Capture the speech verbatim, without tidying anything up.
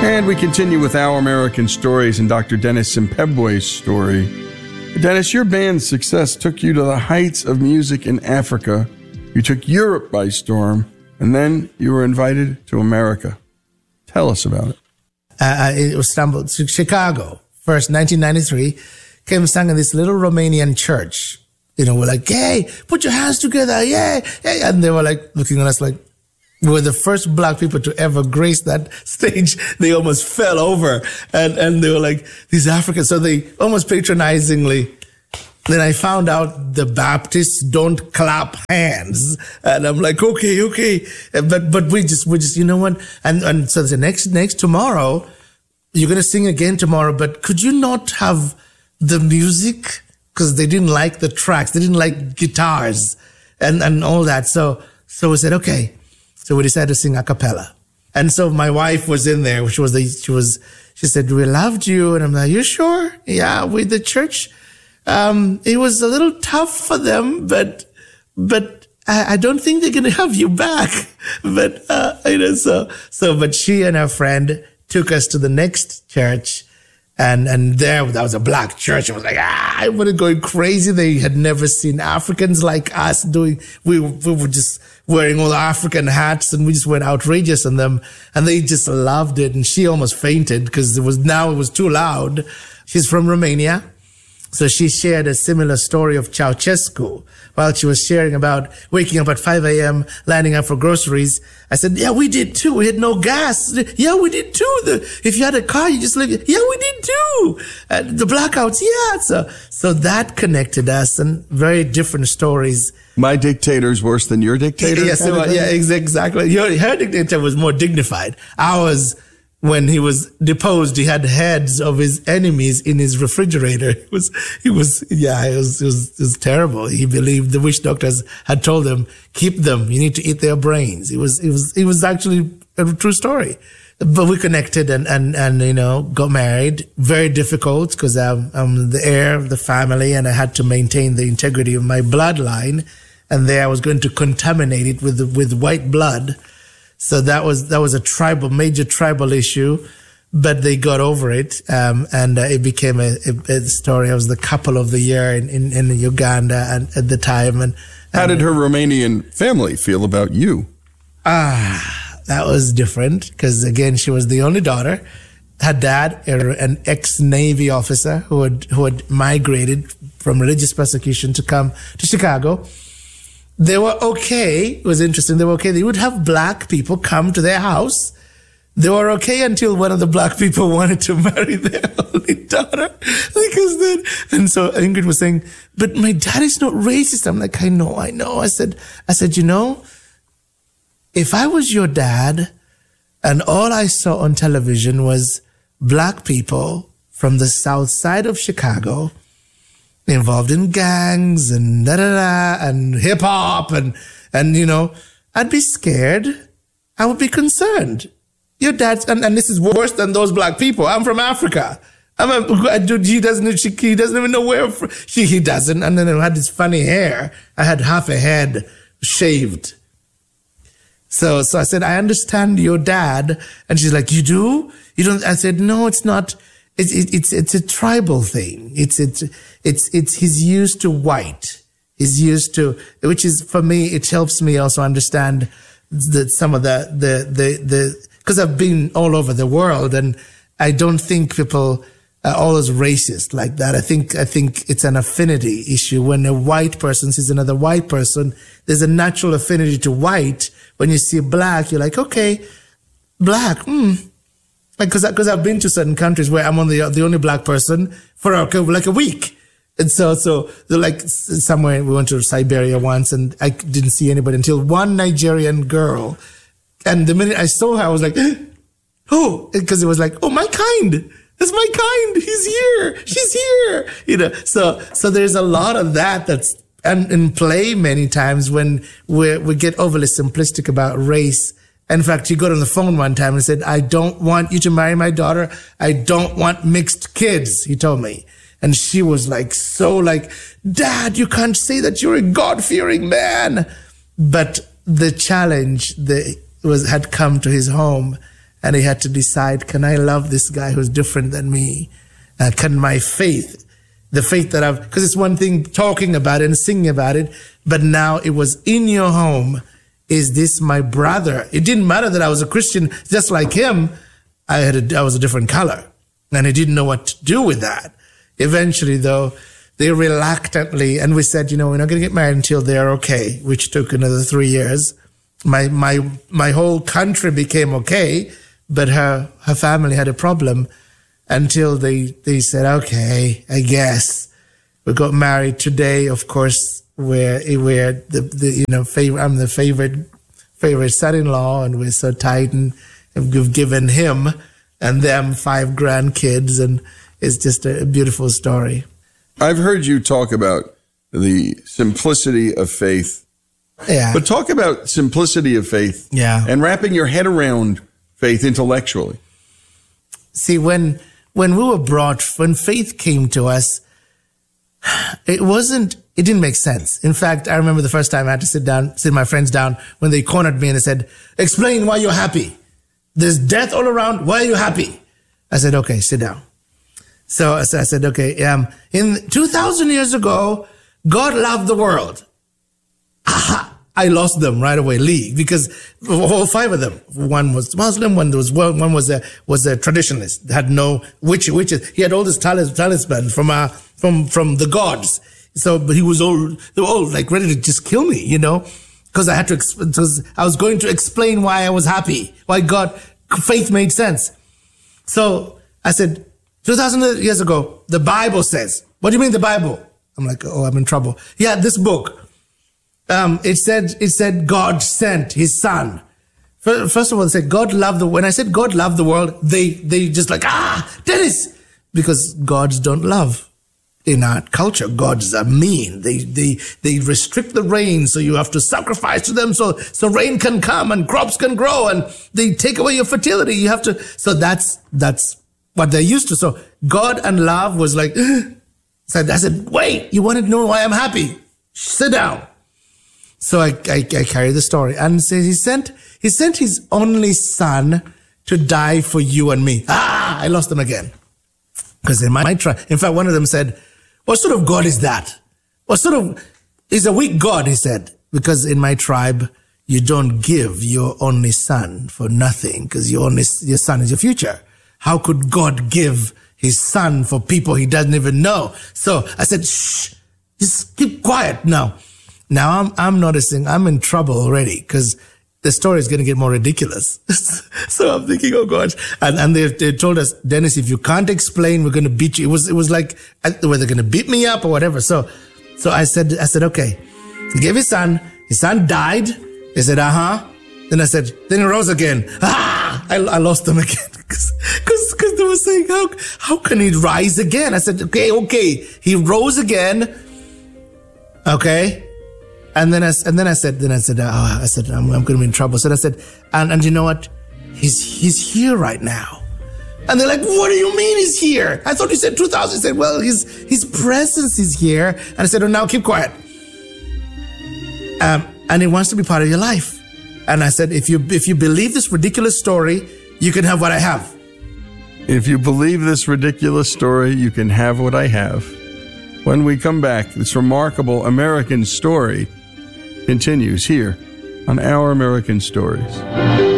And we continue with Our American Stories and Doctor Dennis Simpebwe's story. Dennis, your band's success took you to the heights of music in Africa. You took Europe by storm, and then you were invited to America. Tell us about it. Uh, it was stumbled to Chicago. First, nineteen ninety-three, came and sang in this little Romanian church. You know, we're like, hey, put your hands together, yeah, yeah. And they were like looking at us like, we were the first black people to ever grace that stage. They almost fell over. And, and they were like, these Africans. So they almost patronizingly. Then I found out the Baptists don't clap hands. And I'm like, okay, okay. But, but we just, we just, you know what? And, and so the next, next tomorrow, you're going to sing again tomorrow, but could you not have the music? Because they didn't like the tracks. They didn't like guitars and, and all that. So, so we said, okay. So we decided to sing a cappella. And so my wife was in there, which was the, she was, she said, we loved you. And I'm like, you sure? Yeah, with the church. Um, it was a little tough for them, but, but I, I don't think they're going to have you back. But, uh, you know, so, so, but she and her friend took us to the next church. And, and there, that was a black church. It was like, ah, I was going crazy. They had never seen Africans like us doing, we, we were just wearing all the African hats and we just went outrageous on them. And they just loved it. And she almost fainted because it was, now it was too loud. She's from Romania. So she shared a similar story of Ceausescu while she was sharing about waking up at five a.m., lining up for groceries. I said, yeah, we did too. We had no gas. Yeah, we did too. The, if you had a car, you just lived. Yeah, we did too. Uh, the blackouts. Yeah. So, so that connected us and very different stories. My dictator's worse than your dictator? Yes, yeah, so, yeah, exactly. Your, her dictator was more dignified. Ours, when he was deposed, he had heads of his enemies in his refrigerator. It was, it was, yeah, it was, it was, it was terrible. He believed the witch doctors had told him, keep them. You need to eat their brains. It was, it was, it was actually a true story. But we connected and, and, and, you know, got married. Very difficult because I'm, I'm the heir of the family and I had to maintain the integrity of my bloodline. And there I was going to contaminate it with, with white blood. So that was, that was a tribal, major tribal issue, but they got over it. Um, and uh, it became a, a, a story. I was the couple of the year in, in, in Uganda and, at the time. And, and how did her Romanian family feel about you? Ah, that was different because again, she was the only daughter. Her dad, an ex-Navy officer who had, who had migrated from religious persecution to come to Chicago. They were okay. It was interesting. They were okay. They would have black people come to their house. They were okay until one of the black people wanted to marry their only daughter. Because then, and so Ingrid was saying, but my dad is not racist. I'm like, I know, I know. I said, I said, you know, if I was your dad and all I saw on television was black people from the south side of Chicago involved in gangs and da da da and hip hop and, and, you know, I'd be scared. I would be concerned. Your dad's, and, and this is worse than those black people. I'm from Africa. I'm a, he doesn't, she, he doesn't even know where, she, he doesn't. And then I had this funny hair. I had half a head shaved. So, so I said, I understand your dad. And she's like, you do? You don't? I said, no, it's not. It's, it, it's, it's a tribal thing. It's, it's, it's, it's, he's used to white. He's used to, which is, for me, it helps me also understand that some of the, the, the, the, cause I've been all over the world and I don't think people are always racist like that. I think, I think it's an affinity issue. When a white person sees another white person, there's a natural affinity to white. When you see black, you're like, okay, black, hmm. Because because I've been to certain countries where I'm only the only black person for a, like a week, and so so like somewhere we went to Siberia once, and I didn't see anybody until one Nigerian girl, and the minute I saw her, I was like, oh, because it was like, oh, my kind, that's my kind, he's here, she's here, you know. So so there's a lot of that that's in play many times when we we get overly simplistic about race. In fact, he got on the phone one time and said, I don't want you to marry my daughter. I don't want mixed kids, he told me. And she was like, so like, Dad, you can't say that you're a God-fearing man. But the challenge the, was had come to his home. And he had to decide, can I love this guy who's different than me? Uh, can my faith, the faith that I've, because it's one thing talking about it and singing about it, but now it was in your home. Is this my brother? It didn't matter that I was a Christian, just like him. I had a, I was a different color, and he didn't know what to do with that. Eventually, though, they reluctantly, and we said, you know, we're not going to get married until they're okay, which took another three years. My my my whole country became okay, but her her family had a problem until they they said, okay, I guess. We got married today, of course. Where we're the, the you know favor, I'm the favorite favorite son-in-law, and we're so tight, and we've given him and them five grandkids, and it's just a beautiful story. I've heard you talk about the simplicity of faith, yeah. But talk about simplicity of faith, yeah, and wrapping your head around faith intellectually. See, when when we were brought, when faith came to us, it wasn't. It didn't make sense. In fact, I remember the first time I had to sit down, sit my friends down when they cornered me and they said, explain why you're happy. There's death all around. Why are you happy? I said, okay, sit down. So I said, okay, um, in two thousand years ago, God loved the world. Aha! I lost them right away, league, because all five of them. One was Muslim, one was one was a was a traditionalist, had no witch witches. He had all this talis, talisman from uh from from the gods. So, but he was all, they were all like ready to just kill me, you know, because I had to, because I was going to explain why I was happy, why God, faith made sense. So I said, two thousand years ago, the Bible says, what do you mean the Bible? I'm like, oh, I'm in trouble. Yeah, this book. Um, it said, it said God sent his son. First of all, they said God loved the, when I said God loved the world, they, they just like, ah, Dennis, because gods don't love. In our culture, gods are mean. They, they, they restrict the rain, so you have to sacrifice to them so, so rain can come and crops can grow, and they take away your fertility. You have to, so that's, that's what they're used to. So God and love was like, so I said, wait, you wanted to know why I'm happy? Sit down. So I, I, I carry the story and says he sent, he sent his only son to die for you and me. Ah, I lost them again. Because in my tribe, in fact, one of them said, what sort of God is that? What sort of, is a weak God, he said, because in my tribe, you don't give your only son for nothing, because your only, your son is your future. How could God give his son for people he doesn't even know? So I said, shh, just keep quiet now. Now I'm, I'm noticing I'm in trouble already, because the story is going to get more ridiculous. So I'm thinking, oh gosh. And, and they, they told us, Dennis, if you can't explain, we're going to beat you. It was, it was like, were they going to beat me up or whatever? So, so I said, I said, okay. He gave his son, his son died. They said, uh-huh. Then I said, then he rose again. Ah, I, I lost them again. Cause, cause, cause they were saying, how, how can he rise again? I said, okay, okay. He rose again. Okay. And then I, and then I said, then I said, oh, I said, I'm, I'm going to be in trouble. So I said, and, and you know what? He's, he's here right now. And they're like, what do you mean he's here? I thought you said two thousand. He said, well, his, his presence is here. And I said, oh, now keep quiet. Um, and he wants to be part of your life. And I said, if you, if you believe this ridiculous story, you can have what I have. If you believe this ridiculous story, you can have what I have. When we come back, this remarkable American story continues here on Our American Stories.